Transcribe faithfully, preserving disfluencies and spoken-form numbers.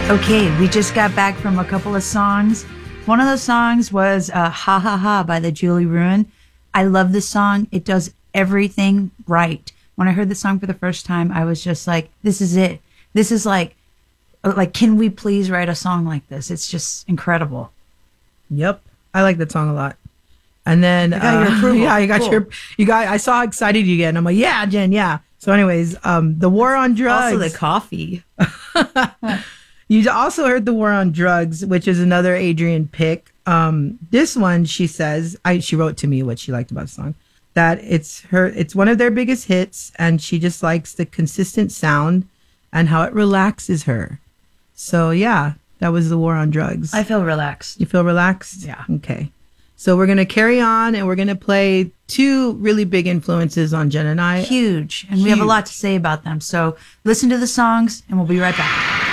Okay, we just got back from a couple of songs. One of those songs was uh, Ha Ha Ha by the Julie Ruin. I love this song. It does everything right. When I heard the song for the first time, I was just like, this is it. This is like, like, can we please write a song like this? It's just incredible. Yep. I like that song a lot. And then, you got your uh, approval. yeah, you got Cool. your, you got, I saw how excited you get. And I'm like, yeah, Jen, yeah. So anyways, um, the war on drugs. Also the coffee. You also heard the war on drugs, which is another Adrienne pick. Um, this one, she says, I, she wrote to me what she liked about the song, that it's her, it's one of their biggest hits. And she just likes the consistent sound and how it relaxes her. So yeah, that was the war on drugs. I feel relaxed. You feel relaxed? Yeah. Okay. So we're going to carry on and we're going to play two really big influences on Jen and I. Huge. And Huge. We have a lot to say about them. So listen to the songs and we'll be right back.